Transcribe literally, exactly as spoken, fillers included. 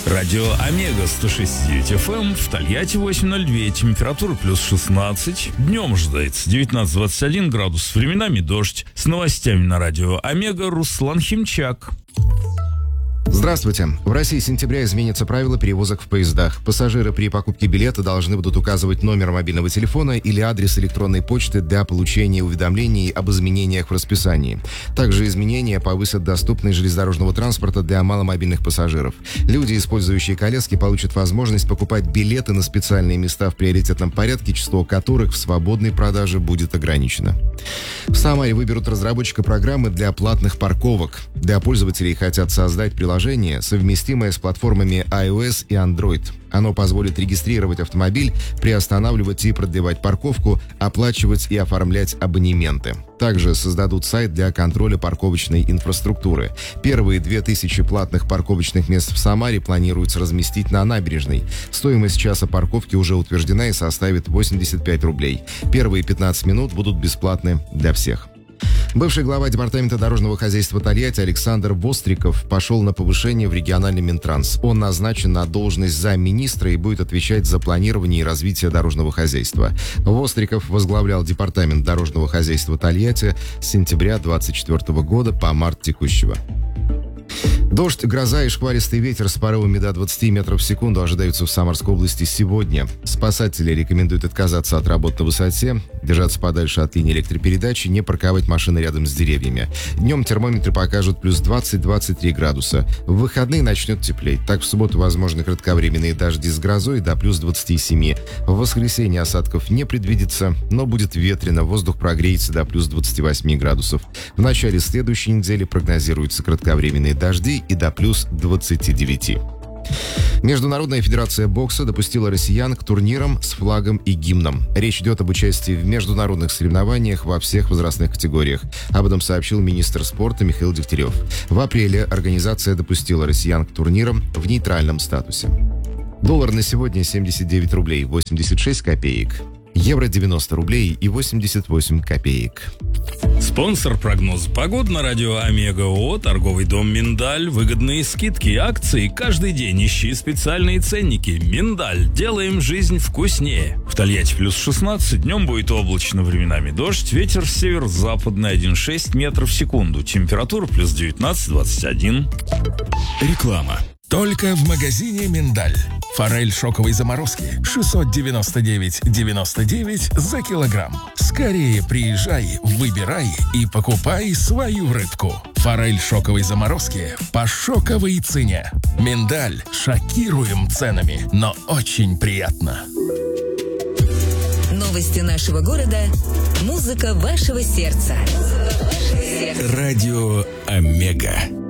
Радио Омега сто шесть и девять эф эм, в Тольятти восемь ноль два, температура плюс шестнадцать. Днем ожидается девятнадцать двадцать один градус, временами дождь. С новостями на радио Омега Руслан Химчак. Здравствуйте. В России с сентября изменятся правила перевозок в поездах. Пассажиры при покупке билета должны будут указывать номер мобильного телефона или адрес электронной почты для получения уведомлений об изменениях в расписании. Также изменения повысят доступность железнодорожного транспорта для маломобильных пассажиров. Люди, использующие коляски, получат возможность покупать билеты на специальные места в приоритетном порядке, число которых в свободной продаже будет ограничено. В Самаре выберут разработчика программы для платных парковок. Для пользователей хотят создать приложение, совместимое с платформами iOS и Android. Оно позволит регистрировать автомобиль, приостанавливать и продлевать парковку, оплачивать и оформлять абонементы. Также создадут сайт для контроля парковочной инфраструктуры. Первые две тысячи платных парковочных мест в Самаре планируется разместить на набережной. Стоимость часа парковки уже утверждена и составит восемьдесят пять рублей. Первые пятнадцать минут будут бесплатны для всех. Бывший глава Департамента дорожного хозяйства Тольятти Александр Востриков пошел на повышение в региональный Минтранс. Он назначен на должность замминистра и будет отвечать за планирование и развитие дорожного хозяйства. Востриков возглавлял Департамент дорожного хозяйства Тольятти с сентября двадцать четвёртого года по март текущего. Дождь, гроза и шквалистый ветер с порывами до двадцати метров в секунду ожидаются в Самарской области сегодня. Спасатели рекомендуют отказаться от работ на высоте, держаться подальше от линии электропередачи, не парковать машины рядом с деревьями. Днем термометры покажут плюс двадцать — двадцать три градуса. В выходные начнет теплеть. Так, в субботу возможны кратковременные дожди с грозой до плюс двадцати семи. В воскресенье осадков не предвидится, но будет ветрено, воздух прогреется до плюс двадцати восьми градусов. В начале следующей недели прогнозируются кратковременные дожди и до плюс двадцати девяти. Международная федерация бокса допустила россиян к турнирам с флагом и гимном. Речь идет об участии в международных соревнованиях во всех возрастных категориях. Об этом сообщил министр спорта Михаил Дегтярев. В апреле организация допустила россиян к турнирам в нейтральном статусе. Доллар на сегодня семьдесят девять рублей восемьдесят шесть копеек. Евро девяносто рублей и восемьдесят восемь копеек. Спонсор прогноза погоды на радио Омега ООО «Торговый дом Миндаль». Выгодные скидки, акции каждый день. Ищи специальные ценники. Миндаль. Делаем жизнь вкуснее. В Тольятти плюс шестнадцать. Днем будет облачно, временами дождь. Ветер северо-западный один и шесть метров в секунду. Температура плюс девятнадцать — двадцать один. Реклама. Только в магазине «Миндаль». Форель шоковой заморозки шестьсот девяносто девять девяносто девять за килограмм. Скорее приезжай, выбирай и покупай свою рыбку. Форель шоковой заморозки по шоковой цене. «Миндаль». Шокируем ценами, но очень приятно. Новости нашего города. Музыка вашего сердца. Радио Омега.